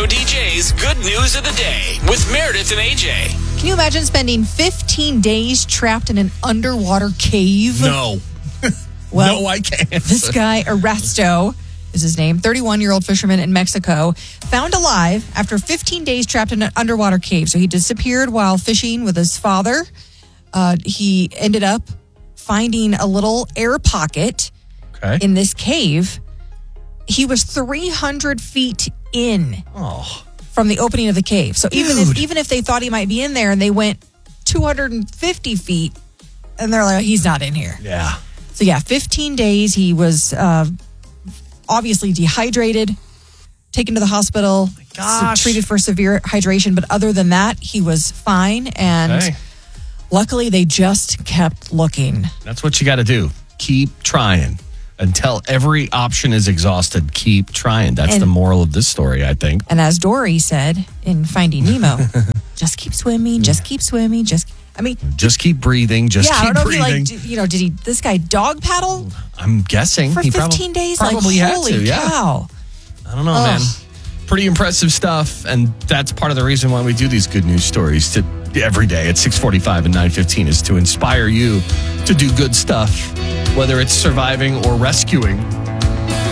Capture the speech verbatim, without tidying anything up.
Radio D J's Good News of the Day with Meredith and A J. Can you imagine spending fifteen days trapped in an underwater cave? No. Well, no, I can't. This guy, Ernesto, is his name, thirty-one-year-old fisherman in Mexico, found alive after fifteen days trapped in an underwater cave. So he disappeared while fishing with his father. Uh, he ended up finding a little air pocket okay. in this cave. He was three hundred feet in oh. from the opening of the cave. So even Dude. if even if they thought he might be in there and they went two hundred fifty feet and they're like, he's not in here. Yeah. So yeah, fifteen days. He was uh, obviously dehydrated, taken to the hospital, Gosh. treated for severe hydration. But other than that, he was fine. And Okay. luckily, they just kept looking. That's what you got to do. Keep trying until every option is exhausted. Keep trying. That's And- the moral of this story, I think. And as Dory said in Finding Nemo, just keep swimming, just keep swimming, just. I mean, Just keep breathing. Just yeah, keep I don't know breathing. if he like, you know, did he? This guy dog paddle I'm guessing for he fifteen prob- days? Probably like, had holy to. Yeah. cow! I don't know, Ugh. man. Pretty impressive stuff, and that's part of the reason why we do these good news stories to every day at six forty-five and nine fifteen is to inspire you to do good stuff, whether it's surviving or rescuing.